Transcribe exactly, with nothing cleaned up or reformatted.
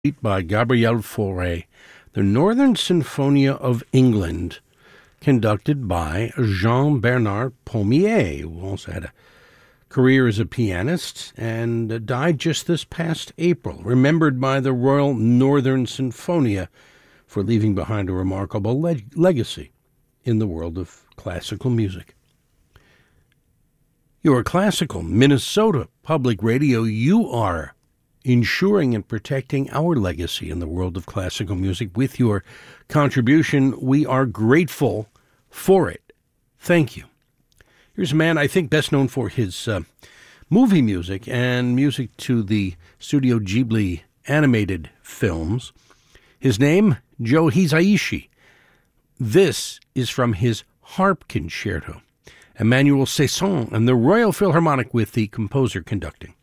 by Gabriel Fauré, the Northern Sinfonia of England, conducted by Jean-Bernard Pommier, who also had a career as a pianist and died just this past April, remembered by the Royal Northern Sinfonia for leaving behind a remarkable leg- legacy in the world of classical music. Your classical Minnesota Public Radio, you are ensuring and protecting our legacy in the world of classical music with your contribution. We are grateful for it. Thank you. Here's a man I think best known for his uh, movie music and music to the Studio Ghibli animated films. His name, Joe Hisaishi. This is from his harp concerto. Emmanuel Cesson and the Royal Philharmonic with the composer conducting.